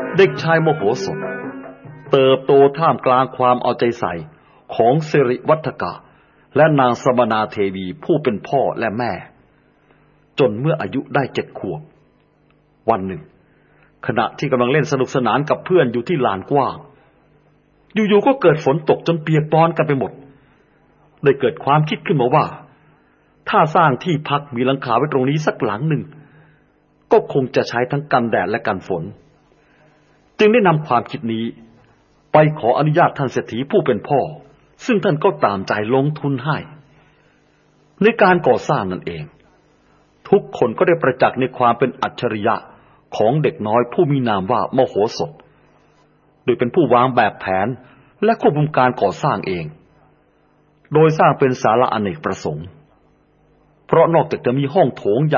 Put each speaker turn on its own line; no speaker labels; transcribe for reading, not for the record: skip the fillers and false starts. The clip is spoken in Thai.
เด็กชายโมโหสถเติบโตท่ามกลางความเอาใจใส่ของสิริวัฒกะและนางสมนาเทวีผู้เป็นพ่อและแม่จนเมื่ออายุได้7 ขวบวันหนึ่งขณะที่กำลังเล่นสนุกสนานกับเพื่อนอยู่ที่ลานกว้างอยู่ๆก็เกิดฝนตกจนเปียกปอนกันไปหมดได้เกิดความคิดขึ้นมาว่าถ้าสร้างที่พักมีหลังคาไว้ตรงนี้สักหลังหนึ่งก็คงจะใช้ทั้งกันแดดและกันฝนจึงได้นำความคิดนี้ไปขออนุญาตท่านเศรษฐีผู้เป็นพ่อซึ่งท่านก็ตามใจลงทุนให้ในการก่อสร้างนั่นเองทุกคนก็ได้ประจักษ์ในความเป็นอัจฉริยะของเด็กน้อยผู้มีนามว่ามโหสถโดยเป็นผู้วางแบบแผนและควบคุมการก่อสร้างเองโดยสร้างเป็นศาลาอเนกประสงค์เพราะนอกจากจะมีห้องโถง